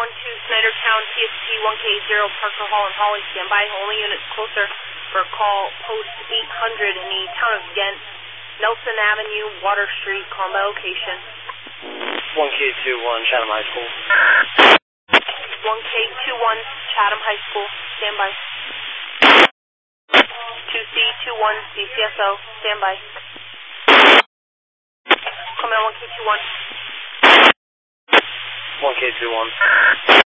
Snydertown, TST 1K0, Parker Hall and Holly, stand by. Only units closer for call post 800 in the town of Ghent, Nelson Avenue, Water Street, call my location. 1K21, Chatham High School. 1K21, Chatham High School, stand by. 2C21, DCSO, stand by. Come in 1K21. 1K21.